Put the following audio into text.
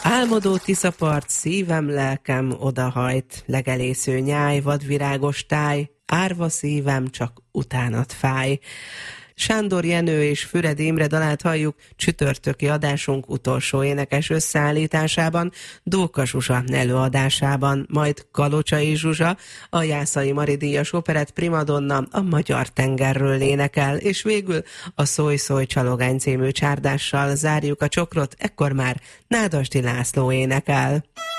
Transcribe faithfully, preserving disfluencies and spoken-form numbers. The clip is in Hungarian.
Álmodó Tiszapart, szívem, lelkem odahajt, legelésző nyáj, vadvirágos táj, árva szívem, csak utánat fáj. Sándor Jenő és Füred Imre dalát halljuk csütörtöki adásunk utolsó énekes összeállításában, Dóka Zsuzsa előadásában, majd Kalocsai Zsuzsa, a Jászai Mari díjas operett primadonna a Magyar tengerről énekel, és végül a Szólj Szólj Csalogány című csárdással zárjuk a csokrot, ekkor már Nádasdy László énekel.